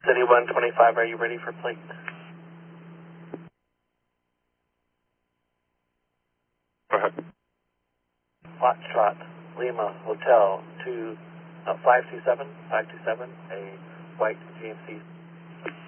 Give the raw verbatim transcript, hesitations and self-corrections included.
City one twenty-five, are you ready for plate? Go ahead. Foxtrot, Lima, Hotel, two, uh, five two seven, five two seven, a white G M C